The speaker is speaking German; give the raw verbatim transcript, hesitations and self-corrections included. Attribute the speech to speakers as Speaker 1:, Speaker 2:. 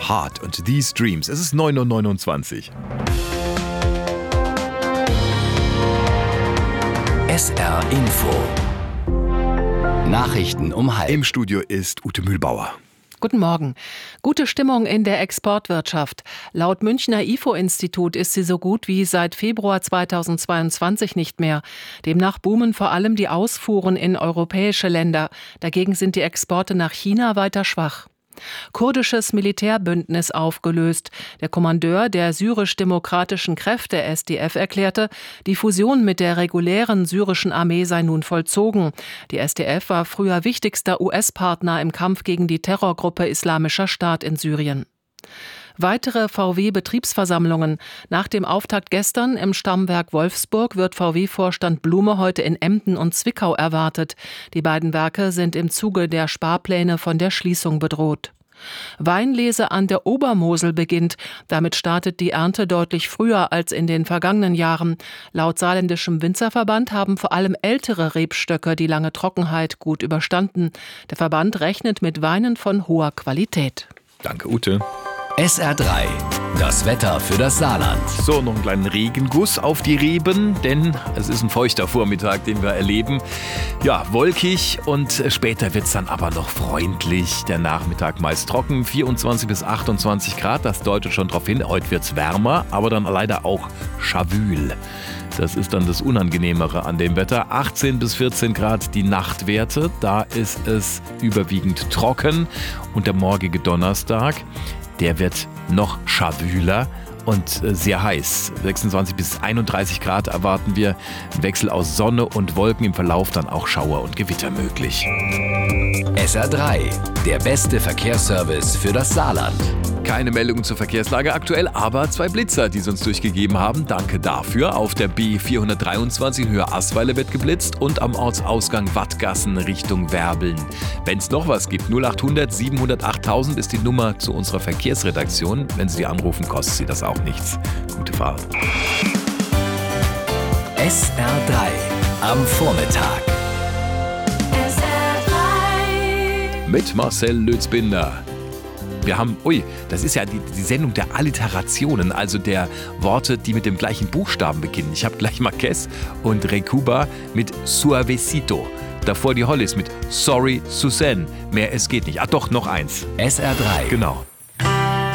Speaker 1: Heart und These Dreams. Es ist neun Uhr neunundzwanzig.
Speaker 2: S R Info. Nachrichten um halb.
Speaker 1: Im Studio ist Ute Mühlbauer.
Speaker 3: Guten Morgen. Gute Stimmung in der Exportwirtschaft. Laut Münchner I F O-Institut ist sie so gut wie seit Februar zweitausendzweiundzwanzig nicht mehr. Demnach boomen vor allem die Ausfuhren in europäische Länder. Dagegen sind die Exporte nach China weiter schwach. Kurdisches Militärbündnis aufgelöst. Der Kommandeur der syrisch-demokratischen Kräfte S D F erklärte, die Fusion mit der regulären syrischen Armee sei nun vollzogen. Die S D F war früher wichtigster U S-Partner im Kampf gegen die Terrorgruppe Islamischer Staat in Syrien. Weitere V W-Betriebsversammlungen. Nach dem Auftakt gestern im Stammwerk Wolfsburg wird V W-Vorstand Blume heute in Emden und Zwickau erwartet. Die beiden Werke sind im Zuge der Sparpläne von der Schließung bedroht. Weinlese an der Obermosel beginnt. Damit startet die Ernte deutlich früher als in den vergangenen Jahren. Laut saarländischem Winzerverband haben vor allem ältere Rebstöcke die lange Trockenheit gut überstanden. Der Verband rechnet mit Weinen von hoher Qualität.
Speaker 1: Danke, Ute.
Speaker 2: S R drei. Das Wetter für das Saarland.
Speaker 1: So, noch einen kleinen Regenguss auf die Reben, denn es ist ein feuchter Vormittag, den wir erleben. Ja, wolkig und später wird es dann aber noch freundlich. Der Nachmittag meist trocken, vierundzwanzig bis achtundzwanzig Grad, das deutet schon darauf hin. Heute wird es wärmer, aber dann leider auch schawül. Das ist dann das Unangenehmere an dem Wetter. achtzehn bis vierzehn Grad die Nachtwerte, da ist es überwiegend trocken. Und der morgige Donnerstag, der wird noch schawüler und sehr heiß. sechsundzwanzig bis einunddreißig Grad erwarten wir. Ein Wechsel aus Sonne und Wolken, im Verlauf dann auch Schauer und Gewitter möglich.
Speaker 2: S R drei, der beste Verkehrsservice für das Saarland.
Speaker 1: Keine Meldungen zur Verkehrslage aktuell, aber zwei Blitzer, die sie uns durchgegeben haben. Danke dafür. Auf der B vierhundertdreiundzwanzig in Höhe Asweiler wird geblitzt und am Ortsausgang Wattgassen Richtung Werbeln. Wenn es noch was gibt, null achthundert siebenhundert achttausend ist die Nummer zu unserer Verkehrsredaktion. Wenn Sie die anrufen, kostet Sie das auch nichts. Gute Fahrt.
Speaker 2: S R drei am Vormittag.
Speaker 4: S R drei
Speaker 1: Mit Marcel Lützbinder. Wir haben, ui, das ist ja die, die Sendung der Alliterationen, also der Worte, die mit dem gleichen Buchstaben beginnen. Ich habe gleich Marquez und Recuba mit Suavecito. Davor die Hollis mit Sorry, Suzanne. Mehr, es geht nicht. Ah doch, noch eins.
Speaker 2: S R drei.
Speaker 1: Genau.